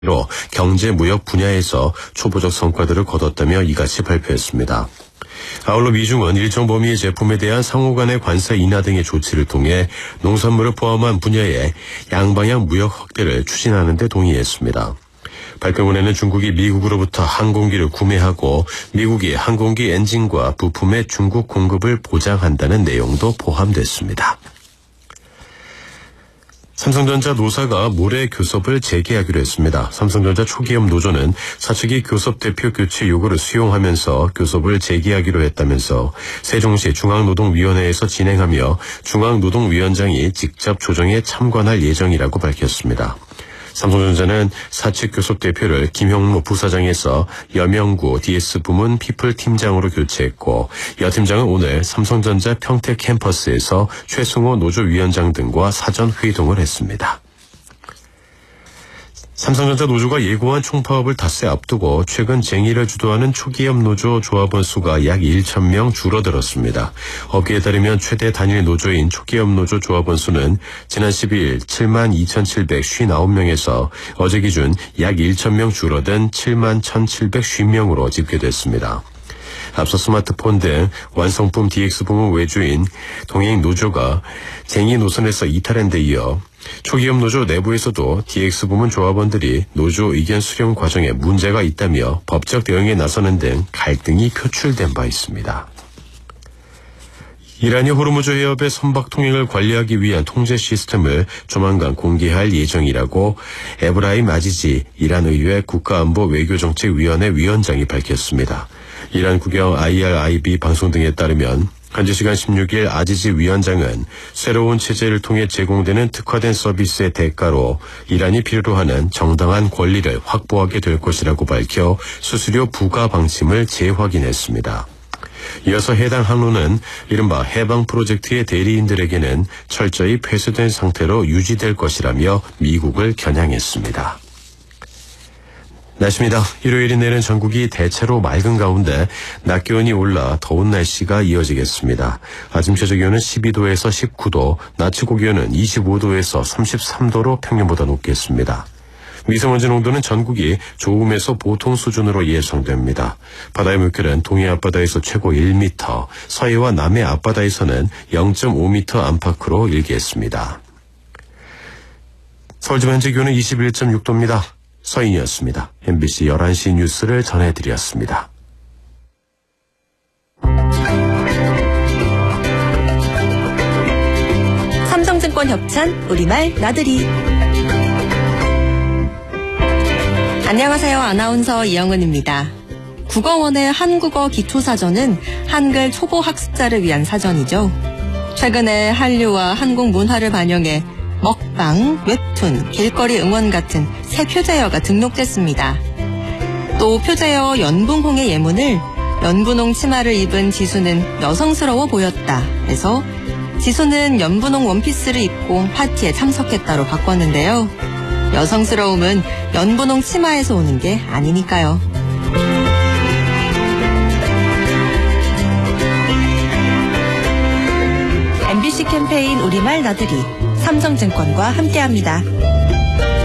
로 경제 무역 분야에서 초보적 성과들을 거뒀다며 이같이 발표했습니다. 아울러 미중은 일정 범위의 제품에 대한 상호 간의 관세 인하 등의 조치를 통해 농산물을 포함한 분야의 양방향 무역 확대를 추진하는 데 동의했습니다. 발표문에는 중국이 미국으로부터 항공기를 구매하고 미국이 항공기 엔진과 부품의 중국 공급을 보장한다는 내용도 포함됐습니다. 삼성전자 노사가 모레 교섭을 재개하기로 했습니다. 삼성전자 초기업 노조는 사측이 교섭 대표 교체 요구를 수용하면서 교섭을 재개하기로 했다면서 세종시 중앙노동위원회에서 진행하며 중앙노동위원장이 직접 조정에 참관할 예정이라고 밝혔습니다. 삼성전자는 사측 교섭 대표를 김형로 부사장에서 여명구 DS 부문 피플 팀장으로 교체했고 여 팀장은 오늘 삼성전자 평택 캠퍼스에서 최승호 노조위원장 등과 사전 회동을 했습니다. 삼성전자 노조가 예고한 총파업을 닷새 앞두고 최근 쟁의를 주도하는 초기업 노조 조합원 수가 약 1,000명 줄어들었습니다. 업계에 따르면 최대 단일 노조인 초기업 노조 조합원 수는 지난 12일 72,759명에서 어제 기준 약 1,000명 줄어든 71,750명으로 집계됐습니다. 앞서 스마트폰 등 완성품 DX 부문 외주인 동행 노조가 쟁의 노선에서 이탈한 데 이어 초기업 노조 내부에서도 DX 부문 조합원들이 노조 의견 수렴 과정에 문제가 있다며 법적 대응에 나서는 등 갈등이 표출된 바 있습니다. 이란이 호르무즈 해협의 선박 통행을 관리하기 위한 통제 시스템을 조만간 공개할 예정이라고 에브라임 아지지 이란 의회 국가안보 외교정책위원회 위원장이 밝혔습니다. 이란 국영 IRIB 방송 등에 따르면 현지 시간 16일 아지지 위원장은 새로운 체제를 통해 제공되는 특화된 서비스의 대가로 이란이 필요로 하는 정당한 권리를 확보하게 될 것이라고 밝혀 수수료 부과 방침을 재확인했습니다. 이어서 해당 항로는 이른바 해방 프로젝트의 대리인들에게는 철저히 폐쇄된 상태로 유지될 것이라며 미국을 겨냥했습니다. 날씨입니다. 일요일인 내일은 전국이 대체로 맑은 가운데 낮 기온이 올라 더운 날씨가 이어지겠습니다. 아침 최저 기온은 12도에서 19도, 낮 최고 기온은 25도에서 33도로 평년보다 높겠습니다. 미세먼지 농도는 전국이 좋음에서 보통 수준으로 예상됩니다. 바다의 물결은 동해 앞바다에서 최고 1m, 서해와 남해 앞바다에서는 0.5m 안팎으로 일겠습니다. 서울 지금 현재 기온은 21.6도입니다. 서인이었습니다. MBC 11시 뉴스를 전해드렸습니다. 삼성증권 협찬 우리말 나들이. 안녕하세요. 아나운서 이영은입니다. 국어원의 한국어 기초사전은 한글 초보 학습자를 위한 사전이죠. 최근에 한류와 한국 문화를 반영해 먹방, 웹툰, 길거리 응원 같은 새 표제어가 등록됐습니다. 또 표제어 연분홍의 예문을 연분홍 치마를 입은 지수는 여성스러워 보였다 해서 지수는 연분홍 원피스를 입고 파티에 참석했다로 바꿨는데요. 여성스러움은 연분홍 치마에서 오는 게 아니니까요. MBC 캠페인 우리말 나들이 삼성증권과 함께합니다.